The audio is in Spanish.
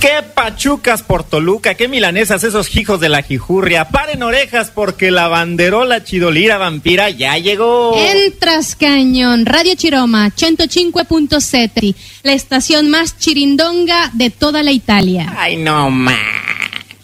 Qué pachucas por Toluca, qué milanesas esos hijos de la jijurria. Paren orejas porque la banderola chidolira vampira ya llegó. Entras cañón, Radio Chiroma, 105.7, la estación más chirindonga de toda la Italia. Ay, no más.